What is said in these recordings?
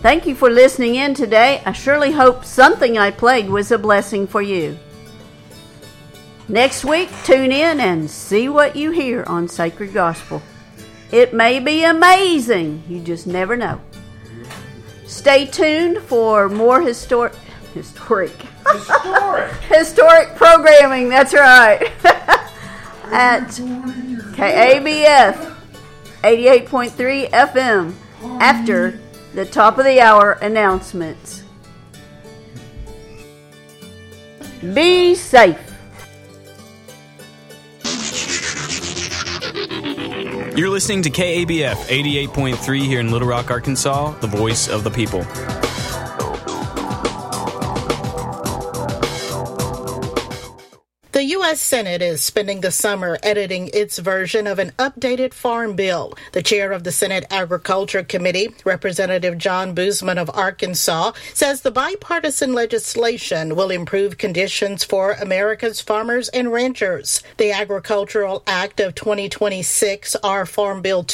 Thank you for listening in today. I surely hope something I played was a blessing for you. Next week, tune in and see what you hear on Sacred Gospel. It may be amazing. You just never know. Stay tuned for more historic programming. That's right. At KABF 88.3 FM after the top of the hour announcements. Be safe. You're listening to KABF 88.3 here in Little Rock, Arkansas, the voice of the people. The U.S. Senate is spending the summer editing its version of an updated farm bill. The chair of the Senate Agriculture Committee, Representative John Boozman of Arkansas, says the bipartisan legislation will improve conditions for America's farmers and ranchers. The Agricultural Act of 2026, our Farm Bill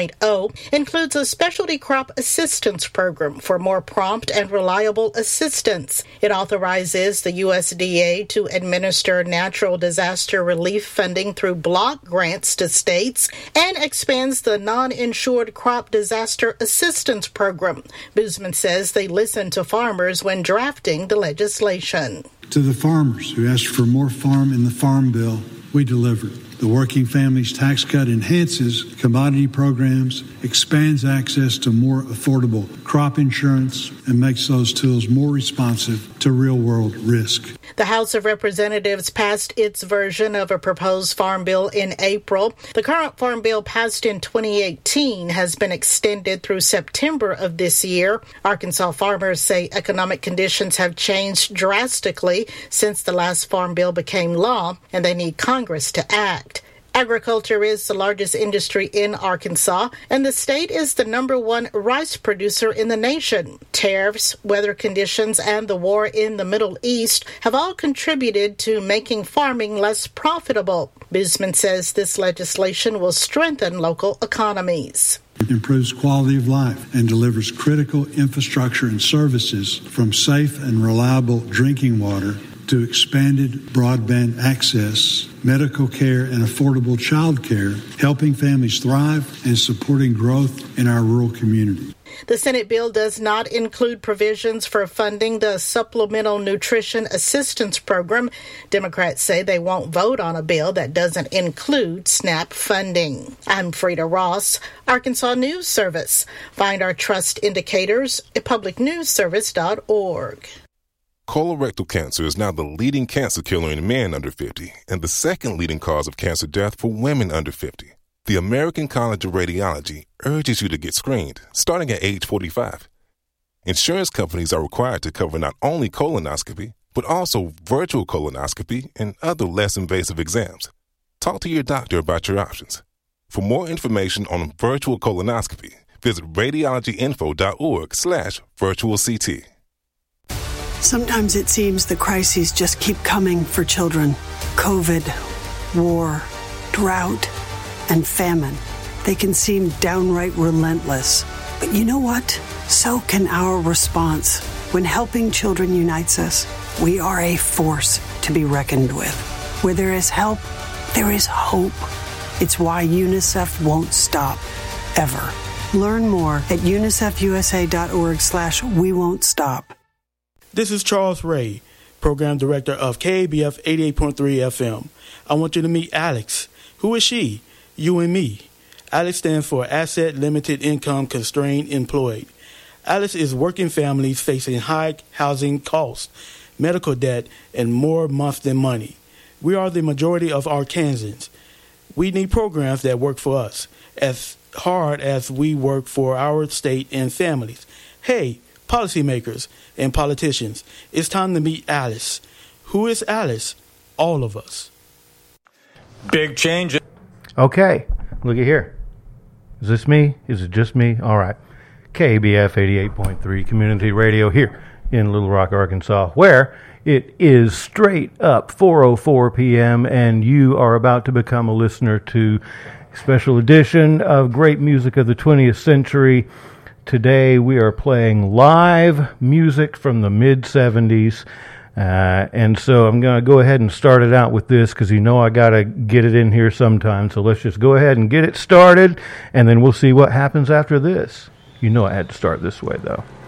2.0, includes a specialty crop assistance program for more prompt and reliable assistance. It authorizes the USDA to administer natural disaster relief funding through block grants to states and expands the non-insured crop disaster assistance program. Boozman says they listened to farmers when drafting the legislation. To the farmers who asked for more farm in the Farm Bill, we delivered. The Working Families Tax Cut enhances commodity programs, expands access to more affordable crop insurance, and makes those tools more responsive to real-world risk. The House of Representatives passed its version of a proposed farm bill in April. The current farm bill passed in 2018 has been extended through September of this year. Arkansas farmers say economic conditions have changed drastically since the last farm bill became law, and they need Congress to act. Agriculture is the largest industry in Arkansas, and the state is the number one rice producer in the nation. Tariffs, weather conditions, and the war in the Middle East have all contributed to making farming less profitable. Boozman says this legislation will strengthen local economies. It improves quality of life and delivers critical infrastructure and services from safe and reliable drinking water to expanded broadband access, medical care, and affordable child care, helping families thrive and supporting growth in our rural community. The Senate bill does not include provisions for funding the Supplemental Nutrition Assistance Program. Democrats say they won't vote on a bill that doesn't include SNAP funding. I'm Frida Ross, Arkansas News Service. Find our trust indicators at publicnewsservice.org. Colorectal cancer is now the leading cancer killer in men under 50 and the second leading cause of cancer death for women under 50. The American College of Radiology urges you to get screened, starting at age 45. Insurance companies are required to cover not only colonoscopy, but also virtual colonoscopy and other less invasive exams. Talk to your doctor about your options. For more information on virtual colonoscopy, visit radiologyinfo.org/virtualct. Sometimes it seems the crises just keep coming for children. COVID, war, drought, and famine. They can seem downright relentless. But you know what? So can our response. When helping children unites us, we are a force to be reckoned with. Where there is help, there is hope. It's why UNICEF won't stop, ever. Learn more at unicefusa.org/we won't stop. This is Charles Ray, Program Director of KABF 88.3 FM. I want you to meet Alex. Who is she? You and me. Alex stands for Asset Limited Income Constrained Employed. Alex is working families facing high housing costs, medical debt, and more month than money. We are the majority of Arkansans. We need programs that work for us, as hard as we work for our state and families. Hey, policymakers and politicians, it's time to meet Alice. Who is Alice? All of us. Big changes. Okay, look at here. Is this me? Is it just me? All right. KBF 88.3 Community Radio here in Little Rock, Arkansas, where it is straight up 4:04 p.m. and you are about to become a listener to a special edition of great music of the 20th century, Today we are playing live music from the mid-'70s. And so I'm going to go ahead and start it out with this because I got to get it in here sometime. So let's just go ahead and get it started, and then we'll see what happens after this. I had to start this way, though.